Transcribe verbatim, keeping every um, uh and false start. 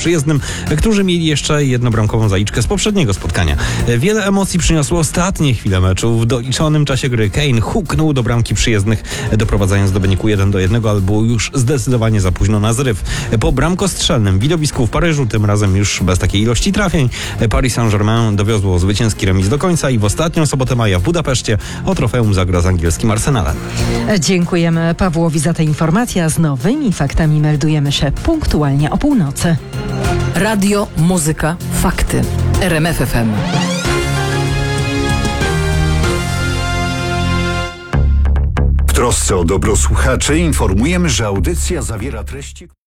przyjezdnym, którzy mieli jeszcze jednobramkową zaliczkę z poprzedniego spotkania. Wiele emocji przyniosły ostatnie chwile meczu. W doliczonym czasie gry Kane huknął do bramki przyjezdnych, doprowadzając do wyniku jeden do jednego, ale było już zdecydowanie za późno na zryw. Po bramkostrzelnym widowisku w Paryżu, tym razem już bez takiej ilości trafień, Paris Saint-Germain dowiozło zwycięski remis do końca i w ostatnią sobotę maja w Budapeszcie o trofeum zagra z angielskim Arsenalem. Dziękujemy Pawłowi za te informacje, a z nowymi faktami meldujemy się punktualnie o północy. Radio, muzyka, fakty. R M F F M. W trosce o dobro słuchaczy informujemy, że audycja zawiera treści...